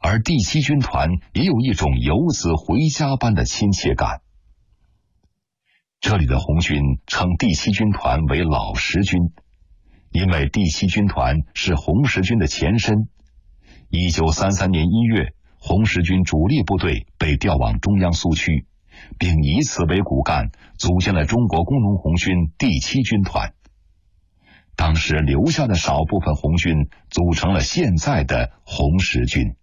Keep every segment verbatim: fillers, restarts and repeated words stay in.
而第七军团也有一种游子回家般的亲切感。这里的红军称第七军团为老十军，因为第七军团是红十军的前身。一九三三年一月，红十军主力部队被调往中央苏区，并以此为骨干，组建了中国工农红军第七军团。当时留下的少部分红军组成了现在的红十军。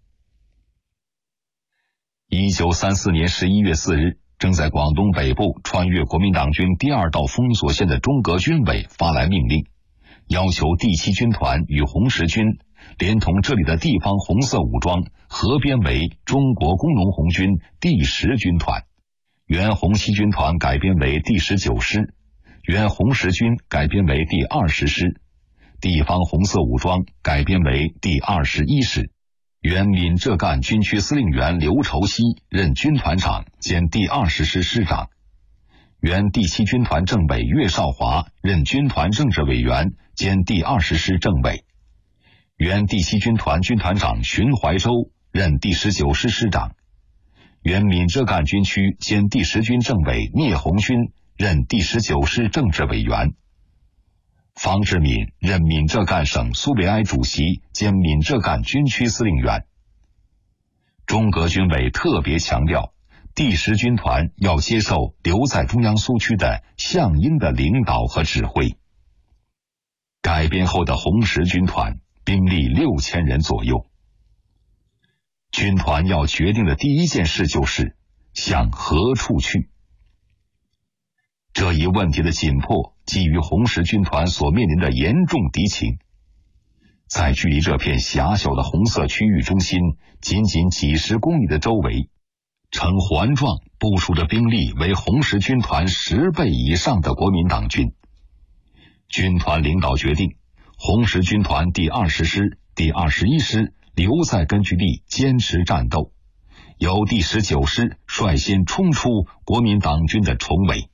一九三四年十一月四日，正在广东北部穿越国民党军第二道封锁线的中革军委发来命令，要求第七军团与红十军连同这里的地方红色武装合编为中国工农红军第十军团，原红七军团改编为第十九师，原红十军改编为第二十师，地方红色武装改编为第二十一师。原闽浙赣军区司令员刘畴西任军团长兼第二十师师长，原第七军团政委岳少华任军团政治委员兼第二十师政委，原第七军团军团长荀怀洲任第十九师师长，原闽浙赣军区兼第十军政委聂红军任第十九师政治委员，方志敏任闽浙赣省苏维埃主席兼闽浙赣军区司令员。中革军委特别强调，第十军团要接受留在中央苏区的项英的领导和指挥。改编后的红十军团兵力六千人左右。军团要决定的第一件事就是向何处去。这一问题的紧迫基于红十军团所面临的严重敌情。在距离这片狭小的红色区域中心仅仅几十公里的周围，呈环状部署着兵力为红十军团十倍以上的国民党军。军团领导决定，红十军团第二十师、第二十一师留在根据地坚持战斗，由第十九师率先冲出国民党军的重围。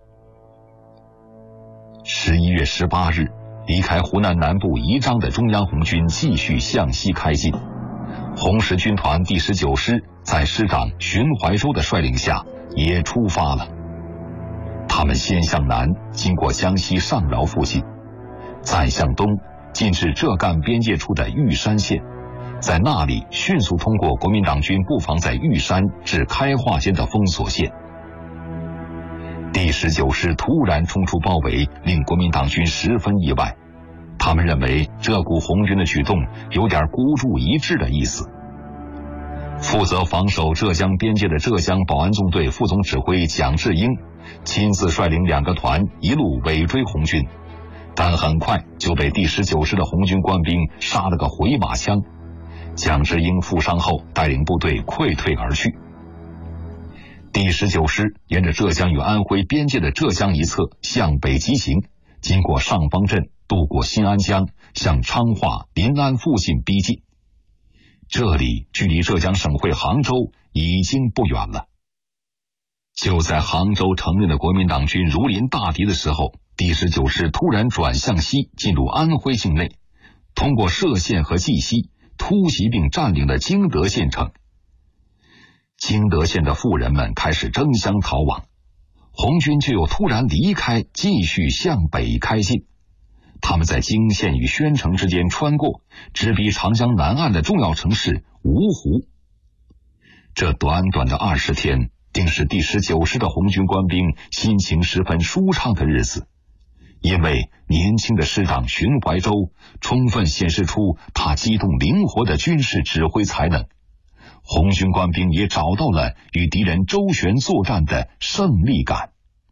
十一月十八日，离开湖南南部宜章的中央红军继续向西开进。红十军团第十九师在师长荀怀洲的率领下也出发了。他们先向南，经过江西上饶附近，再向东进至浙赣边界处的玉山县，在那里迅速通过国民党军布防在玉山至开化间的封锁线。第十九师突然冲出包围，令国民党军十分意外。他们认为这股红军的举动有点孤注一掷的意思。负责防守浙江边界的浙江保安纵队副总指挥蒋志英亲自率领两个团一路尾追红军，但很快就被第十九师的红军官兵杀了个回马枪。蒋志英负伤后带领部队溃退而去。第十九师沿着浙江与安徽边界的浙江一侧向北急行，经过上方镇，渡过新安江，向昌化、临安附近逼近。这里距离浙江省会杭州已经不远了。就在杭州承认的国民党军如临大敌的时候，第十九师突然转向西，进入安徽境内，通过歙县和绩溪，突袭并占领了经德县城。经德县的富人们开始争相逃亡，红军却又突然离开，继续向北开进。他们在经县与宣城之间穿过，直逼长江南岸的重要城市芜湖。这短短的二十天，定是第十九师的红军官兵心情十分舒畅的日子，因为年轻的师长荀怀洲充分显示出他机动灵活的军事指挥才能。红军官兵也找到了与敌人周旋作战的胜利感。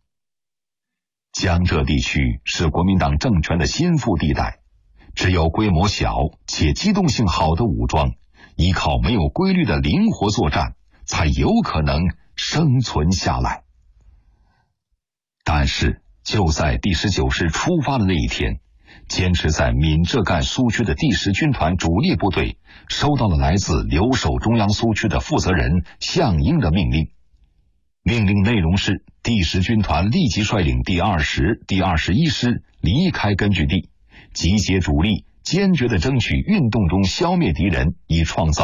江浙地区是国民党政权的心腹地带，只有规模小且机动性好的武装，依靠没有规律的灵活作战，才有可能生存下来。但是就在第十九师出发的那一天，坚持在闽浙赣苏区的第十军团主力部队收到了来自留守中央苏区的负责人项英的命令。命令内容是，第十军团立即率领第二十、第二十一师离开根据地，集结主力，坚决地争取运动中消灭敌人，以创造